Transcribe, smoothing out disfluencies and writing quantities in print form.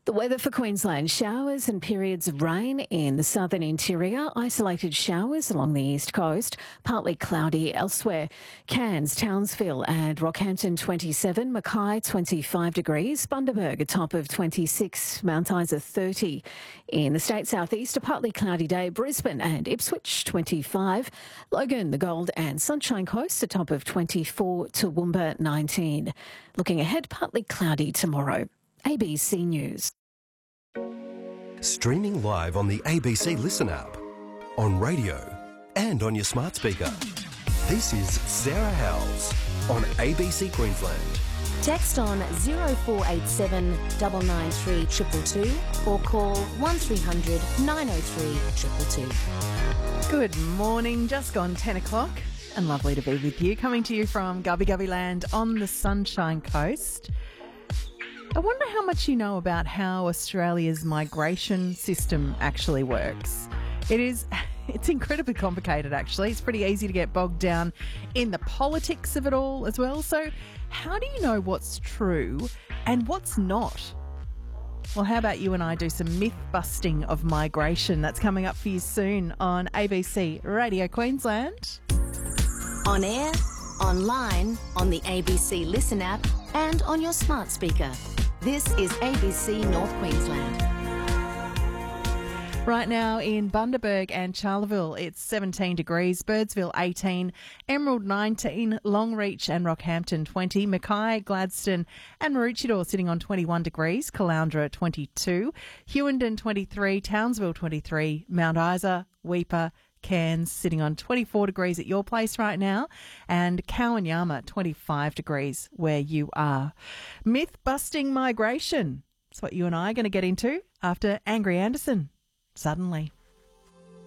The weather for Queensland: showers and periods of rain in the southern interior, isolated showers along the east coast, partly cloudy elsewhere. Cairns, Townsville and Rockhampton 27, Mackay 25 degrees, Bundaberg a top of 26, Mount Isa 30. In the state southeast, a partly cloudy day, Brisbane and Ipswich 25, Logan, the Gold and Sunshine Coast a top of 24, Toowoomba 19. Looking ahead, partly cloudy tomorrow. ABC News. Streaming live on the ABC Listen app, on radio and on your smart speaker. This is Sarah Howells on ABC Queensland. Text on 0487 993 222 or call 1300 903 222. Good morning, just gone 10 o'clock and lovely to be with you. Coming to you from Gubby Gubby Land on the Sunshine Coast. I wonder how much you know about how Australia's migration system actually works. It's incredibly complicated, actually. It's pretty easy to get bogged down in the politics of it all as well. So how do you know what's true and what's not? Well, how about you and I do some myth-busting of migration? That's coming up for you soon on ABC Radio Queensland. On air, online, on the ABC Listen app and on your smart speaker. This is ABC North Queensland. Right now in Bundaberg and Charleville, it's 17 degrees, Birdsville 18, Emerald 19, Longreach and Rockhampton 20, Mackay, Gladstone and Maroochydore sitting on 21 degrees, Caloundra 22, Hewenden 23, Townsville 23, Mount Isa, Weipa, Cairns sitting on 24 degrees at your place right now, and Kowanyama 25 degrees where you are. Myth-busting migration. That's what you and I are going to get into after Angry Anderson. Suddenly.